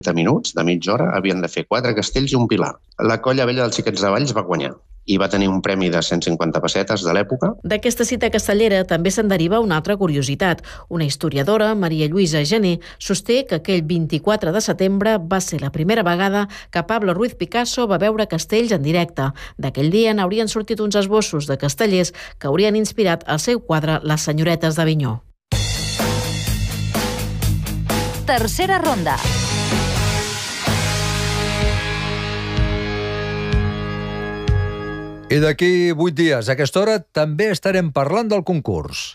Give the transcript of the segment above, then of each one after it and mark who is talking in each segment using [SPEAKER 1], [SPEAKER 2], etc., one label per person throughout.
[SPEAKER 1] minuts, de mitja hora, havien de fer 4 castells i un pilar. La Colla Vella dels Xiquets de Valls va guanyar i va tenir un premi de 150 pessetes de l'època.
[SPEAKER 2] D'aquesta cita castellera també se'n deriva una altra curiositat. Una historiadora, Maria Lluïsa Gené, sosté que aquell 24 de setembre va ser la primera vegada que Pablo Ruiz Picasso va veure castells en directe. D'aquell dia n'haurien sortit uns esbossos de castellers que haurien inspirat el seu quadre Les senyoretes d'Avinyó.
[SPEAKER 3] Tercera ronda.
[SPEAKER 4] I d'aquí 8 dies, a aquesta hora, també estarem parlant del concurs.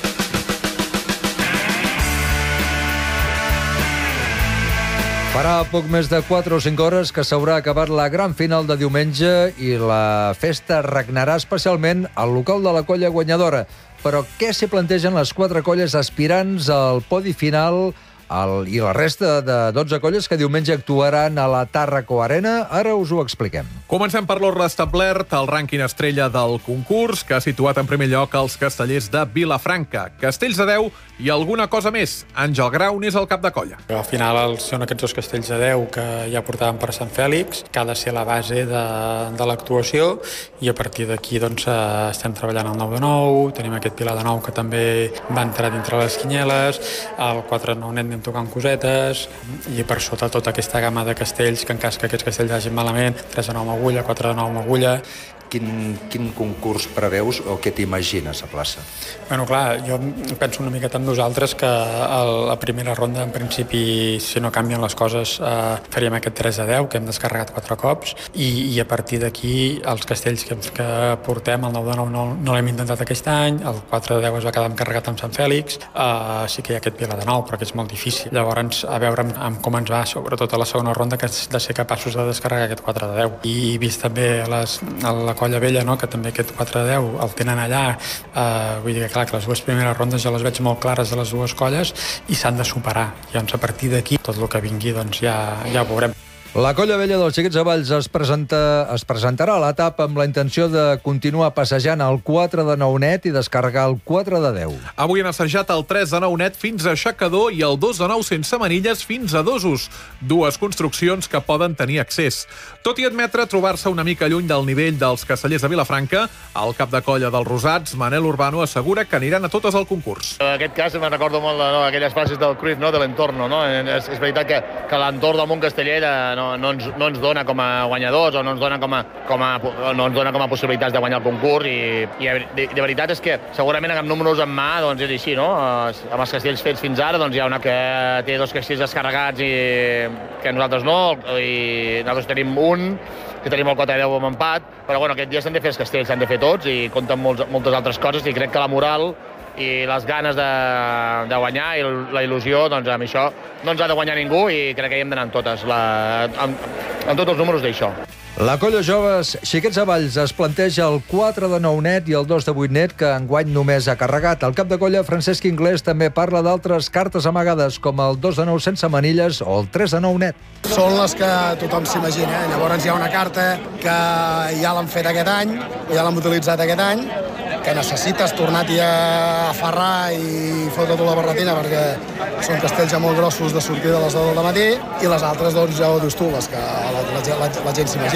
[SPEAKER 4] Farà poc més de 4 o 5 hores que s'haurà acabat la gran final de diumenge i la festa regnarà especialment al local de la colla guanyadora. Però què s'hi plantegen les 4 colles aspirants al podi final i la resta de 12 colles que diumenge actuaran a la Tàrraco Arena? Ara us ho expliquem.
[SPEAKER 5] Comencem per l'ordre establert, el rànquing estrella del concurs, que ha situat en primer lloc els castellers de Vilafranca. Castells de 10 i alguna cosa més. Àngel Grau n'és el cap de colla.
[SPEAKER 6] Al final són aquests 2 castells de 10 que ja portàvem per Sant Fèlix, que ha de ser la base de l'actuació, i a partir d'aquí estem treballant el 9 de 9, tenim aquest pilar de 9 que també va entrar dintre les quinieles, el 4 de 9 anem tocant cosetes, i per sota tota aquesta gamma de castells, que en cas que aquests castells vagin malament, 3 de 9 amb agulla, 4 de 9 amb agulla.
[SPEAKER 4] Quin concurs preveus o què t'imagines a plaça?
[SPEAKER 6] Bueno, clar, jo penso una miqueta amb nosaltres que a la primera ronda, en principi, si no canvien les coses, faríem aquest 3 de 10, que hem descarregat 4 cops, i a partir d'aquí els castells que portem, el 9 de 9 no l'hem intentat aquest any, el 4 de 10 es va quedar encarregat amb Sant Fèlix, sí que hi ha aquest pilar de 9, però que és molt difícil. Llavors, a veure amb com ens va, sobretot a la segona ronda, que és de ser capaços de descarregar aquest 4 de 10. I vist també la Colla Vella, que també aquest 4 de 10 el tenen allà, vull dir que clar, que les 2 primeres rondes ja les veig molt clares de les 2 colles i s'han de superar. Llavors, a partir d'aquí, tot el que vingui, ja ho veurem.
[SPEAKER 4] La Colla Vella dels Xiquets de Valls es presentarà a l'etapa amb la intenció de continuar passejant el 4 de 9 net i descarregar el 4 de 10.
[SPEAKER 5] Avui han assajat el 3 de 9 net fins a aixecador i el 2 de 9 sense manilles fins a dosos, 2 construccions que poden tenir accés. Tot i admetre trobar-se una mica lluny del nivell dels castellers de Vilafranca, el cap de colla dels Rosats, Manel Urbano, assegura que aniran a totes al concurs.
[SPEAKER 7] En aquest cas me'n recordo molt aquelles frases del Cruyff, de l'entorn. És veritat que l'entorn del món casteller no ens dona com a guanyadors o no ens dona com a possibilitats de guanyar el concurs, i de veritat és que segurament amb números en mà és així, no? Amb els castells fets fins ara hi ha una que té 2 castells descarregats i que nosaltres no, i nosaltres tenim un, que tenim el 4 de 10 amb empat, però aquest dia s'han de fer els castells, s'han de fer tots, i compten moltes altres coses, i crec que la moral i les ganes de guanyar i la il·lusió, amb això no ens ha de guanyar ningú, i crec que hi hem d'anar en totes, en tots els números d'això.
[SPEAKER 4] La colla joves Xiquets de Valls es planteja el 4 de 9 net i el 2 de 8 net, que enguany només ha carregat. El cap de colla, Francesc Inglés, també parla d'altres cartes amagades, com el 2 de 9 sense manilles o el 3 de 9 net.
[SPEAKER 8] Són les que tothom s'imagina. Llavors hi ha una carta que ja l'han fet aquest any, ja l'han utilitzat aquest any, que necessites tornar-t'hi a aferrar i fotre tota la barretina, perquè són castells ja molt grossos de sortida a les 10 del matí, i les altres, ja ho dius tu, les que la gent s'imagina.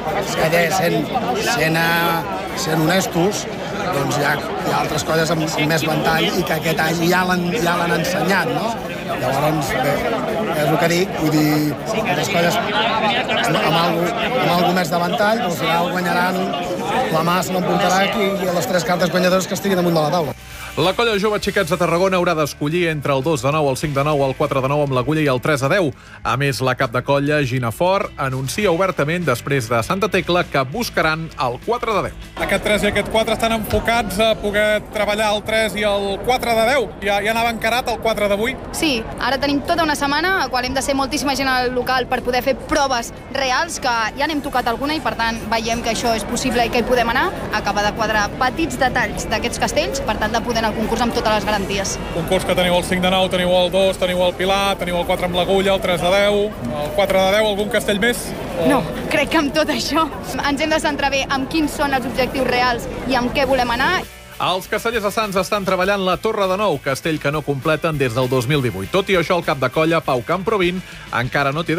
[SPEAKER 8] Sent honestos, hi ha altres colles amb més ventall i que aquest any ja l'han ensenyat, no? Llavors, bé, és el que dic, vull dir, altres colles amb alguna més de ventall, però al final guanyaran, la mà se l'emportarà aquí i les 3 cartes guanyadores que estiguin damunt de la taula.
[SPEAKER 5] La colla jove Xiquets de Tarragona haurà d'escollir entre el 2 de 9, el 5 de 9, el 4 de 9 amb l'agulla i el 3 de 10. A més, la cap de colla, Gina Fort, anuncia obertament després de Santa Tecla que buscaran el 4 de 10.
[SPEAKER 9] Aquest 3 i aquest 4 estan enfocats a poder treballar el 3 i el 4 de 10. Ja anava encarat el 4 d'avui?
[SPEAKER 10] Sí, ara tenim tota una setmana a qual hem de ser moltíssima gent al local per poder fer proves reals, que ja n'hem tocat alguna i per tant veiem que això és possible i que hi podem anar. Acaba de quadrar petits detalls d'aquests castells per tal de poder anar al concurs amb totes les garanties.
[SPEAKER 9] Concurs que teniu el 5 de 9, teniu el 2, teniu el pilar, teniu el 4 amb l'agulla, el 3 de 10, el 4 de 10, algun castell més?
[SPEAKER 10] No, crec que amb tot això ens hem de centrar bé en quins són els objectius reals i amb què volem anar.
[SPEAKER 5] Els castellers de Sants estan treballant la Torre de Nou, castell que no completen des del 2018. Tot i això, el cap de colla, Pau Camprovin, encara no té